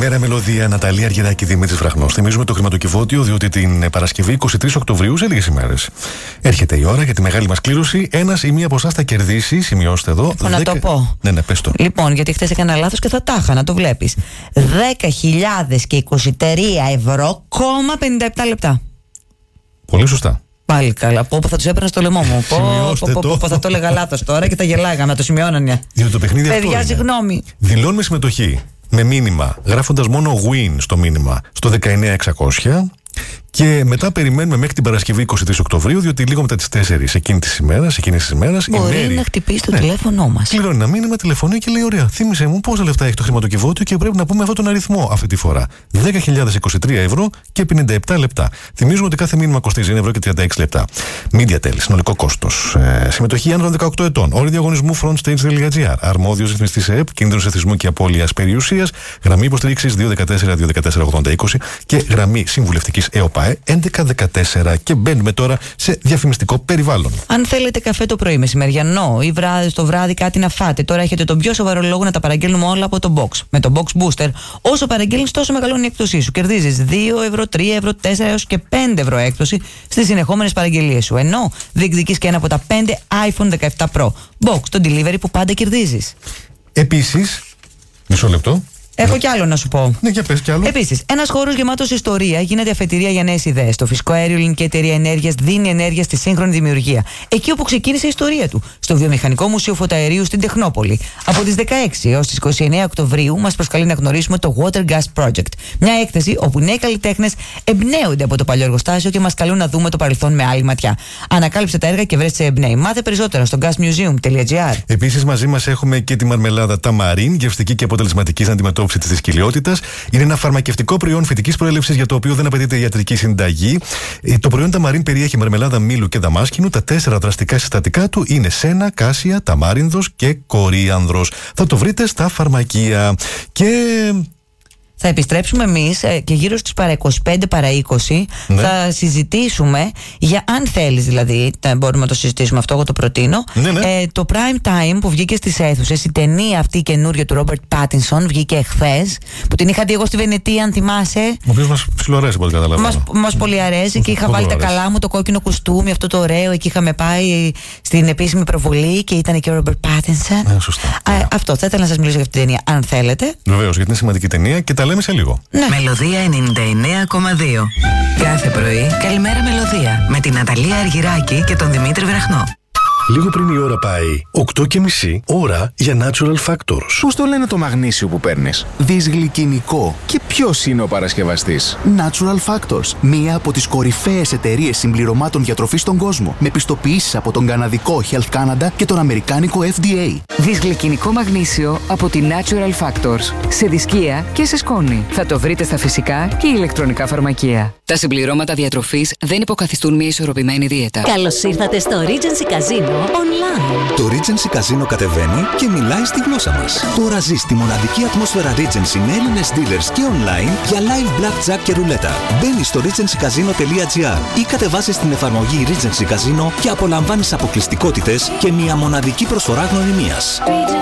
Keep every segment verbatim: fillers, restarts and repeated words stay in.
Καλημέρα, Μελωδία. Ναταλία Αργυράκη, Δημήτρης Βραχνός. Θυμίζουμε το χρηματοκιβώτιο, διότι την Παρασκευή εικοστή τρίτη Οκτωβρίου, σε λίγες ημέρες, έρχεται η ώρα για τη μεγάλη μας κλήρωση. Ένας ή μία από εσάς θα κερδίσει, σημειώστε εδώ. Λοιπόν, δέκα... να το πω. Ναι, ναι, πες το. Λοιπόν, γιατί χθες έκανα λάθος και θα τα είχα, να το βλέπεις. δέκα χιλιάδες και είκοσι τρία ευρώ, κόμμα πενήντα επτά λεπτά. Πολύ σωστά. Πάλι καλά. Πω, πω θα τους έπαιρνα στο λαιμό μου. Πω, πω, πω, πω, θα το έλεγα λάθος τώρα και τα γελάγαμε, το σημειώνανε. Διότι το παιχνίδι αυτό. Παιδιά, συγγνώμη. Δηλώνουμε συμμετοχή με μήνυμα, γράφοντας μόνο win στο μήνυμα, στο δεκαεννιά εξακόσια. Και μετά περιμένουμε μέχρι την Παρασκευή εικοστή τρίτη Οκτωβρίου, διότι λίγο μετά τις τέσσερις εκείνη της ημέρας, εκείνης της ημέρας, μπορεί η Μέρη να χτυπήσει το ναι, τηλέφωνό μας. κληρώνει ένα μήνυμα, τηλεφωνεί και λέει: ωραία, θύμισε μου πόσα λεφτά έχει το χρηματοκιβώτιο και πρέπει να πούμε αυτόν τον αριθμό αυτή τη φορά. δέκα χιλιάδες είκοσι τρία ευρώ και πενήντα επτά λεπτά. Θυμίζουμε ότι κάθε μήνυμα κοστίζει ένα ευρώ και τριάντα έξι λεπτά. MediaTel, συνολικό κόστος. Ε, συμμετοχή άνδρων δεκαοκτώ ετών. Όροι διαγωνισμού frontstage.gr. Αρμόδιος ρυθμιστής ΕΕΠ, κίνδυνος εθισμού και απώλειας περιουσίας. Γραμμή υποστήριξης δύο δεκατέσσερα δύο δεκατέσσερα ογδόντα είκοσι και γραμμή συμβουλευτικής ΕΟΠΑΕ έντεκα δεκατέσσερα. Και μπαίνουμε τώρα σε διαφημιστικό περιβάλλον. Αν θέλετε καφέ το πρωί, μεσημεριανό ή βράδυ, στο βράδυ κάτι να φάτε, τώρα έχετε τον πιο σοβαρό λόγο να τα παραγγέλνουμε όλα από το box. Με το box booster, όσο παραγγέλνεις, τόσο μεγαλώνει η έκπτωσή σου. Κερδίζεις δύο ευρώ, τρία ευρώ, τέσσερα έως και πέντε ευρώ έκπτωση στις συνεχόμενες παραγγελίες σου. Ενώ διεκδικείς και ένα από τα πέντε iPhone δεκαεπτά Pro. Box, το delivery που πάντα κερδίζεις. Επίσης, μισό λεπτό. Έχω κι άλλο να σου πω. Ναι, για πες κι άλλο. Επίσης, ένας χώρος γεμάτος ιστορία γίνεται αφετηρία για νέες ιδέες. Το Φυσικό Αέριο Ελληνική Εταιρεία Ενέργειας δίνει ενέργεια στη σύγχρονη δημιουργία. Εκεί όπου ξεκίνησε η ιστορία του, στο Βιομηχανικό Μουσείο Φωταερίου στην Τεχνόπολη. Από τις δεκαέξι έως τις είκοσι εννέα Οκτωβρίου μας προσκαλεί να γνωρίσουμε το Water Gas Project. Μια έκθεση όπου νέοι καλλιτέχνες εμπνέονται από το παλιό εργοστάσιο και μας καλούν να δούμε το παρελθόν με άλλη ματιά. Ανακάλυψε τα έργα και βρέστε εμπνέει. Μάθε περισσότερα στο gasmuseum.gr. Επίσης, μαζί μας έχουμε και τη μαρμελάδα Ταμαρίν, γευστική και αποτελεσματική στην αντιμετώπιση της δυσκολιότητας. Είναι ένα φαρμακευτικό προϊόν φυτικής προέλευσης για το οποίο δεν απαιτείται ιατρική συνταγή. Το προϊόν Ταμαρίν περιέχει μαρμελάδα μήλου και δαμάσκηνου. Τα τέσσερα δραστικά συστατικά του είναι σένα, κάσια, ταμάρινδος και κορίανδρος. Θα το βρείτε στα φαρμακεία. Και θα επιστρέψουμε εμείς και γύρω στις παρά είκοσι πέντε παρά είκοσι ναι. θα συζητήσουμε για, αν θέλεις δηλαδή, μπορούμε να το συζητήσουμε αυτό, εγώ το προτείνω, ναι, ναι. Ε, το Prime Time που βγήκε στις αίθουσες, η ταινία αυτή καινούργια του Robert Pattinson, βγήκε εχθές, που την είχα δει εγώ στη Βενετία, αν θυμάσαι. Ο οποίος μας ψιλοαρέσει, από ό,τι καταλαβαίνω. Μας, μας πολύ αρέσει και είχα βάλει τα καλά μου, το κόκκινο κουστούμι, αυτό το ωραίο, εκεί είχαμε πάει στην επίσημη προβολή και ήταν και ο Robert Pattinson. Ναι, σωστά. Α, ναι. Αυτό, θα ήθελα να σας μιλήσω για αυτή την ταινία, αν θέλετε. Βεβαίως, γιατί είναι σημαντική ταινία και τα λέμε σε λίγο. Ναι. Μελωδία ενενήντα εννέα κόμμα δύο. Κάθε πρωί, καλημέρα Μελωδία. Με την Ναταλία Αργυράκη και τον Δημήτρη Βραχνό. Λίγο πριν η ώρα πάει, οκτώ και μισή, ώρα για Natural Factors. Πώς το λένε το μαγνήσιο που παίρνεις? Δυσγλυκινικό. Και ποιος είναι ο παρασκευαστής? Natural Factors, μία από τις κορυφαίες εταιρείες συμπληρωμάτων διατροφής στον κόσμο, με πιστοποιήσεις από τον καναδικό Health Canada και τον αμερικάνικο F D A. Δυσγλυκινικό μαγνήσιο από τη Natural Factors. Σε δισκία και σε σκόνη. Θα το βρείτε στα φυσικά και ηλεκτρονικά φαρμακεία. Τα συμπληρώματα διατροφής δεν υποκαθιστούν μια ισορροπημένη δίαιτα. Καλώς ήρθατε στο Regency Casino Online. Το Regency Casino κατεβαίνει και μιλάει στη γλώσσα μας. Τώρα ζεις τη μοναδική ατμόσφαιρα Regency με Έλληνες dealers και online για live blackjack και ρουλέτα. Μπαίνεις στο regency casino τελεία gr ή κατεβάζεις την εφαρμογή Regency Casino και απολαμβάνεις αποκλειστικότητες και μια μοναδική προσφορά γνωριμίας.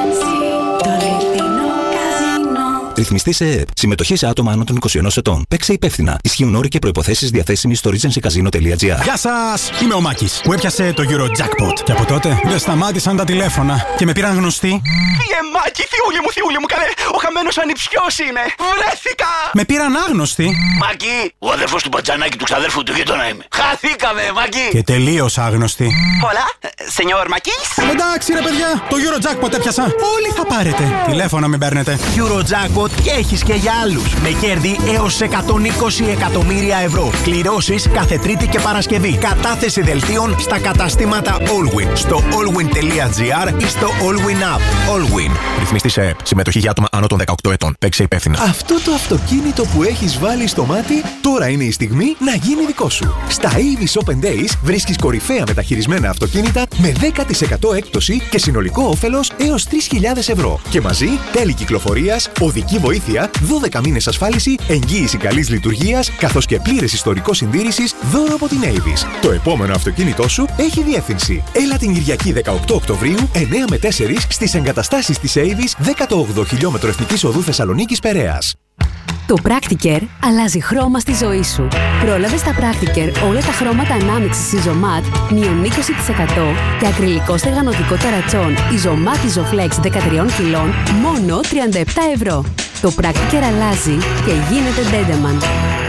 Ρυθμιστής ΕΕΠ. Συμμετοχή σε άτομα άνω των είκοσι ενός ετών. Παίξε υπεύθυνα. Ισχύουν όροι και προϋποθέσεις διαθέσιμοι στο regency casino τελεία gr. Γεια σας! Είμαι ο Μάκης που έπιασε το Eurojackpot. Και από τότε δεν σταμάτησαν τα τηλέφωνα και με πήραν γνωστοί. Φύγε Μάκη, θιούλη μου, θιούλη μου, καλέ! Ο χαμένος ανιψιός είμαι! Βρέθηκα! Με πήραν άγνωστοι. Μάκη, ο αδερφός του Πατζανάκη του ξαδέρφου του γείτονα είμαι. Χαθήκαμε, Μάκη! Και τελείως άγνωστοι. Hola, señor Μάκης. Εντάξει ρε παιδιά, το Eurojackpot έπιασα. Όλοι θα πάρετε. Τηλέφωνα μην παίρνετε. Eurojackpot και έχεις και για άλλους. Με κέρδη έως εκατόν είκοσι εκατομμύρια ευρώ. Κληρώσεις κάθε Τρίτη και Παρασκευή. Κατάθεση δελτίων στα καταστήματα Allwin. Στο allwin τελεία gr ή στο Allwin App. Allwin. Ρυθμιστής ΕΕΠ. Συμμετοχή για άτομα άνω των δεκαοκτώ ετών. Παίξε υπεύθυνα. Αυτό το αυτοκίνητο που έχεις βάλει στο μάτι, τώρα είναι η στιγμή να γίνει δικό σου. Στα Avis Open Days βρίσκεις κορυφαία μεταχειρισμένα αυτοκίνητα με δέκα τοις εκατό έκπτωση και συνολικό όφελος έως τρεις χιλιάδες ευρώ. Και μαζί τέλη κυκλοφορίας, οδική βοήθεια, δώδεκα μήνες ασφάλιση, εγγύηση καλής λειτουργίας, καθώς και πλήρες ιστορικό συντήρησης, δώρο από την Avis. Το επόμενο αυτοκίνητό σου έχει διεύθυνση. Έλα την Κυριακή δεκαοκτώ Οκτωβρίου, εννέα με τέσσερα στις εγκαταστάσεις της Avis, δέκατο όγδοο χιλιόμετρο Εθνικής Οδού Θεσσαλονίκης Περαίας. Το Practicare αλλάζει χρώμα στη ζωή σου. Πρόλαβε στα Practicare όλα τα χρώματα ανάμειξης Isomat μείον είκοσι τοις εκατό και ακριλικό στεγανοτικό ταρατσόν Isomat Isoflex δεκατρία κιλών μόνο τριάντα επτά ευρώ. Το Practicare αλλάζει και γίνεται Dedeman.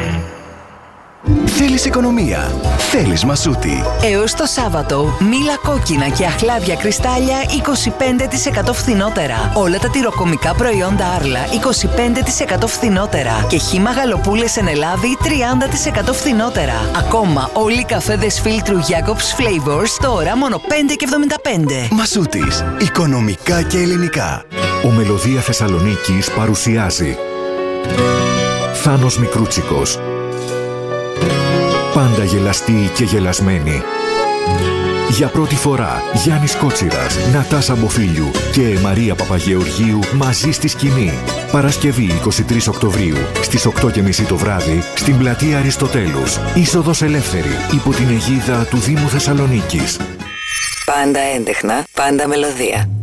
Θέλεις οικονομία. Θέλεις Μασούτη. Έως το Σάββατο, μήλα κόκκινα και αχλάδια κρυστάλλια είκοσι πέντε τοις εκατό φθηνότερα. Όλα τα τυροκομικά προϊόντα Άρλα είκοσι πέντε τοις εκατό φθηνότερα. Και χύμα γαλοπούλες εν Ελλάδη τριάντα τοις εκατό φθηνότερα. Ακόμα όλοι οι καφέδες φίλτρου Jacobs Flavors τώρα μόνο πέντε και εβδομήντα πέντε. Μασούτης. Οικονομικά και ελληνικά. Ο Μελωδία Θεσσαλονίκης παρουσιάζει Θάνος Μικρούτσικος. Πάντα γελαστή και γελασμένη. Για πρώτη φορά Γιάννης Κότσιρας, Νατάσα Μποφίλιου και Μαρία Παπαγεωργίου μαζί στη σκηνή. Παρασκευή εικοστή τρίτη Οκτωβρίου στις οκτώ και μισή το βράδυ στην πλατεία Αριστοτέλους. Είσοδος ελεύθερη υπό την αιγίδα του Δήμου Θεσσαλονίκης. Πάντα έντεχνα, πάντα μελωδία.